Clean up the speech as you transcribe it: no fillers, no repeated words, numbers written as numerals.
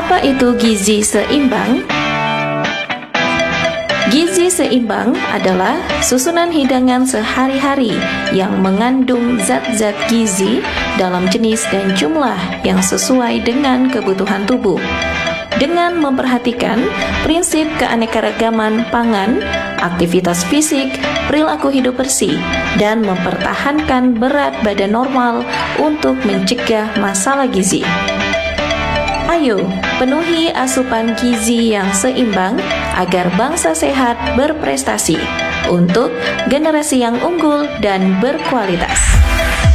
Apa itu gizi seimbang? Gizi seimbang adalah susunan hidangan sehari-hari yang mengandung zat-zat gizi dalam jenis dan jumlah yang sesuai dengan kebutuhan tubuh. Dengan memperhatikan prinsip keanekaragaman pangan, aktivitas fisik, perilaku hidup bersih, dan mempertahankan berat badan normal untuk mencegah masalah gizi. Ayo, penuhi asupan gizi yang seimbang agar bangsa sehat berprestasi untuk generasi yang unggul dan berkualitas.